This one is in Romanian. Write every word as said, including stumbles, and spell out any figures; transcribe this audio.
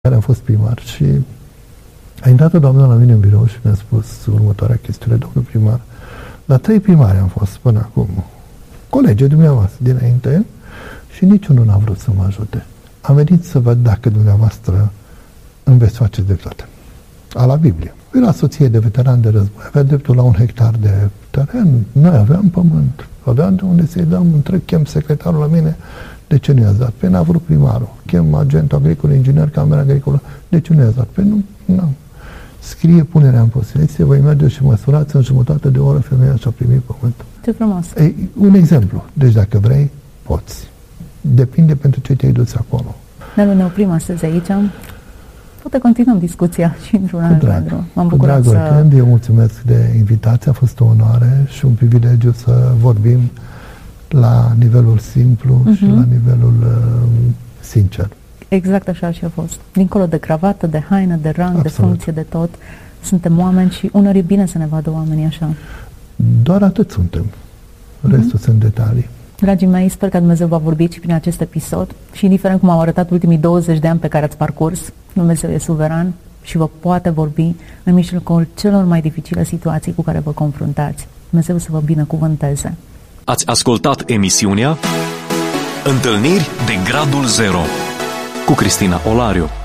care am fost primar și a intrat o doamnă la mine în birou și mi-a spus următoarea chestiune: domnul primar, la trei primari am fost până acum, colegii dumneavoastră dinainte, și niciunul n-a vrut să mă ajute. Am venit să văd dacă dumneavoastră îmi veți face dreptate. A la Biblie. Era soție de veteran de război, avea dreptul la un hectar de teren, noi aveam pământ, aveam de unde să-i dăm, întreg, chem secretarul la mine, de ce nu i-ați dat? Păi n-a vrut primarul, chem agentul agricol, inginer, camera agricolă, de ce nu i-ați dat? Păi nu, nu. Scrie punerea în posesie, voi merge și măsurați, în jumătate de oră femeia și-a primit pământul. Ce frumos! E un exemplu. Deci dacă vrei, poți. Depinde pentru ce te-ai dus acolo. Nelu, ne oprim astăzi aici. Poate continuăm discuția și într-un alt cadru. M-am Cu bucurat drag să... oricând, eu mulțumesc de invitație, a fost o onoare și un privilegiu să vorbim la nivelul simplu uh-huh. și la nivelul uh, sincer. Exact așa și a fost. Dincolo de cravată, de haină, de rang, Absolut. de funcție, de tot, suntem oameni și uneori e bine să ne vadă oamenii așa. Doar atât suntem. Restul uh-huh. sunt detalii. Dragii mei, sper că Dumnezeu va vorbi și prin acest episod și indiferent cum au arătat ultimii douăzeci de ani pe care ați parcurs, Dumnezeu e suveran și vă poate vorbi în mijlocul celor mai dificile situații cu care vă confruntați. Dumnezeu să vă binecuvânteze. Ați ascultat emisiunea Întâlniri de Gradul Zero cu Cristina Olariu.